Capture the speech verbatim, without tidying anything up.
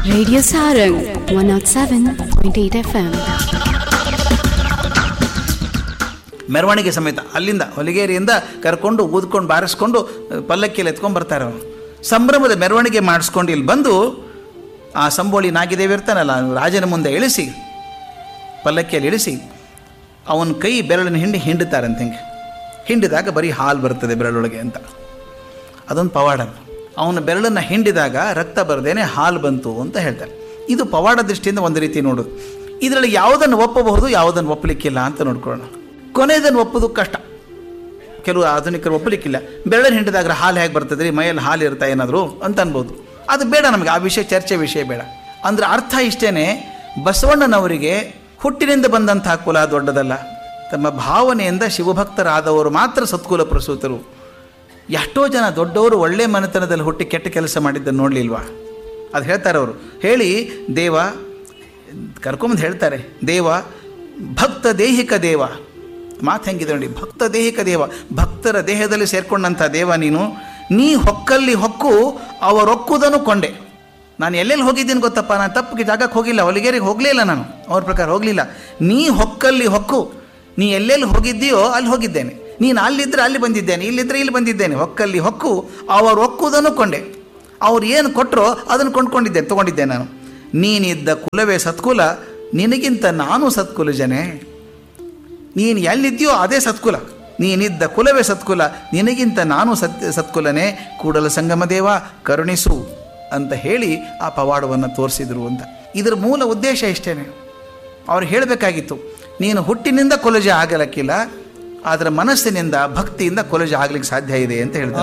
Radio Sarang one oh seven point eight F M. ಮೆರವಣಿಗೆ ಸಮೇತ ಅಲ್ಲಿಂದ ಹೊಲಿಗೇರಿಯಿಂದ ಕರ್ಕೊಂಡು ಊದ್ಕೊಂಡು ಬಾರಿಸ್ಕೊಂಡು ಪಲ್ಲಕ್ಕಿಯಲ್ಲಿ ಎತ್ಕೊಂಡು ಬರ್ತಾರೆ ಅವರು. ಸಂಭ್ರಮದ ಮೆರವಣಿಗೆ ಮಾಡಿಸ್ಕೊಂಡು ಇಲ್ಲಿ ಬಂದು ಆ ಸಂಬೋಳಿ ನಾಗಿದೇವಿ ಇರ್ತಾನಲ್ಲ ರಾಜನ ಮುಂದೆ ಇಳಿಸಿ ಪಲ್ಲಕ್ಕಿಯಲ್ಲಿ ಇಳಿಸಿ ಅವನ ಕೈ ಬೆರಳಿನ ಹಿಂಡಿ ಹಿಂಡುತ್ತಾರಂತೆ. ಹಿಂಗೆ ಹಿಂಡಿದಾಗ ಬರೀ ಹಾಲು ಬರ್ತದೆ ಬೆರಳೊಳಗೆ ಅಂತ, ಅದೊಂದು ಪವಾಡ. ಅವನ ಬೆರಳನ್ನು ಹಿಂಡಿದಾಗ ರಕ್ತ ಬರದೇನೆ ಹಾಲು ಬಂತು ಅಂತ ಹೇಳ್ತಾರೆ. ಇದು ಪವಾಡ ದೃಷ್ಟಿಯಿಂದ ಒಂದು ರೀತಿ ನೋಡೋದು. ಇದರಲ್ಲಿ ಯಾವುದನ್ನು ಒಪ್ಪಬಹುದು, ಯಾವುದನ್ನು ಒಪ್ಪಲಿಕ್ಕಿಲ್ಲ ಅಂತ ನೋಡ್ಕೊಳ್ಳೋಣ. ಕೊನೆಯದನ್ನು ಒಪ್ಪೋದು ಕಷ್ಟ, ಕೆಲವು ಆಧುನಿಕರು ಒಪ್ಪಲಿಕ್ಕಿಲ್ಲ. ಬೆರಳನ್ನು ಹಿಂಡಿದಾಗ ಹಾಲು ಹೇಗೆ ಬರ್ತದೆ ರೀ, ಮೈಯಲ್ಲಿ ಹಾಲು ಇರ್ತಾ ಏನಾದರೂ ಅಂತ ಅನ್ಬೋದು. ಅದು ಬೇಡ ನಮಗೆ, ಆ ವಿಷಯ ಚರ್ಚೆ ವಿಷಯ ಬೇಡ. ಅಂದರೆ ಅರ್ಥ ಇಷ್ಟೇ, ಬಸವಣ್ಣನವರಿಗೆ ಹುಟ್ಟಿನಿಂದ ಬಂದಂಥ ಕುಲ ದೊಡ್ಡದಲ್ಲ, ತಮ್ಮ ಭಾವನೆಯಿಂದ ಶಿವಭಕ್ತರಾದವರು ಮಾತ್ರ ಸತ್ಕುಲ ಪ್ರಸೂತರು. ಎಷ್ಟೋ ಜನ ದೊಡ್ಡವರು ಒಳ್ಳೆ ಮನೆತನದಲ್ಲಿ ಹುಟ್ಟಿ ಕೆಟ್ಟ ಕೆಲಸ ಮಾಡಿದ್ದನ್ನು ನೋಡಲಿಲ್ವಾ? ಅದು ಹೇಳ್ತಾರೆ ಅವರು. ಹೇಳಿ ದೇವ ಕರ್ಕೊಂಬಂದು ಹೇಳ್ತಾರೆ, ದೇವ ಭಕ್ತ ದೇಹಿಕ ದೇವ. ಮಾತು ಹೆಂಗಿದೆ ನೋಡಿ, ಭಕ್ತ ದೇಹಿಕ ದೇವ, ಭಕ್ತರ ದೇಹದಲ್ಲಿ ಸೇರ್ಕೊಂಡಂಥ ದೇವ ನೀನು. ನೀ ಹೊಕ್ಕಲ್ಲಿ ಹೊಕ್ಕು ಅವರೊಕ್ಕುದನ್ನು ಕೊಂಡೆ. ನಾನು ಎಲ್ಲೆಲ್ಲಿ ಹೋಗಿದ್ದೀನಿ ಗೊತ್ತಪ್ಪ, ನಾನು ತಪ್ಪಿಗೆ ಜಾಗಕ್ಕೆ ಹೋಗಿಲ್ಲ, ಹೊಲಿಗೇರಿಗೆ ಹೋಗಲೇ ಇಲ್ಲ, ನಾನು ಅವ್ರ ಪ್ರಕಾರ ಹೋಗಲಿಲ್ಲ. ನೀ ಹೊಕ್ಕಲ್ಲಿ ಹೊಕ್ಕು, ನೀ ಎಲ್ಲೆಲ್ಲಿ ಹೋಗಿದ್ದೀಯೋ ಅಲ್ಲಿ ಹೋಗಿದ್ದೇನೆ, ನೀನು ಅಲ್ಲಿದ್ದರೆ ಅಲ್ಲಿ ಬಂದಿದ್ದೇನೆ, ಇಲ್ಲಿದ್ದರೆ ಇಲ್ಲಿ ಬಂದಿದ್ದೇನೆ. ಹೊಕ್ಕಲ್ಲಿ ಹೊಕ್ಕು ಅವರು ಒಕ್ಕುವುದನ್ನು ಕೊಂಡೆ. ಅವ್ರು ಏನು ಕೊಟ್ಟರೋ ಅದನ್ನು ಕೊಂಡ್ಕೊಂಡಿದ್ದೇನೆ, ತೊಗೊಂಡಿದ್ದೆ ನಾನು. ನೀನಿದ್ದ ಕುಲವೇ ಸತ್ಕುಲ, ನಿನಗಿಂತ ನಾನು ಸತ್ಕುಲ ಜನೇ. ನೀನು ಎಲ್ಲಿದ್ದೀಯೋ ಅದೇ ಸತ್ಕುಲ, ನೀನಿದ್ದ ಕುಲವೇ ಸತ್ಕುಲ, ನಿನಗಿಂತ ನಾನು ಸತ್ ಸತ್ಕುಲನೇ. ಕೂಡಲ ಸಂಗಮ ದೇವ ಕರುಣಿಸು ಅಂತ ಹೇಳಿ ಆ ಪವಾಡವನ್ನು ತೋರಿಸಿದರು ಅಂತ. ಇದರ ಮೂಲ ಉದ್ದೇಶ ಇಷ್ಟೇ. ಅವ್ರು ಹೇಳಬೇಕಾಗಿತ್ತು, ನೀನು ಹುಟ್ಟಿನಿಂದ ಕೊಲಜ ಆಗಲಕ್ಕಿಲ್ಲ, ಆದರೆ ಮನಸ್ಸಿನಿಂದ ಭಕ್ತಿಯಿಂದ ಕೊಲಜ ಆಗ್ಲಿಕ್ಕೆ ಸಾಧ್ಯ ಇದೆ ಅಂತ ಹೇಳ್ತಾರೆ.